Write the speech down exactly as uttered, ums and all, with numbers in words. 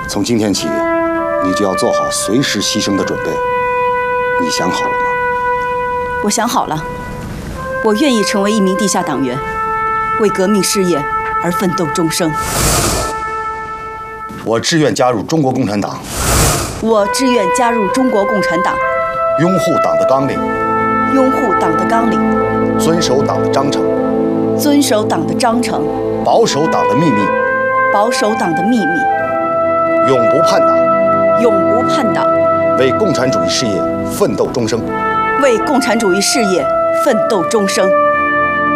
从今天起，你就要做好随时牺牲的准备。你想好了吗？ 我想好了，我愿意成为一名地下党员，为革命事业而奋斗终生。 我志愿加入中国共产党。 我志愿加入中国共产党， 拥护党的纲领， 拥护党的纲领， 遵守党的章程， 遵守党的章程， 保守党的秘密， 保守党的秘密， 永不叛党， 永不叛党， 为共产主义事业奋斗终生， 为共产主义事业奋斗终生。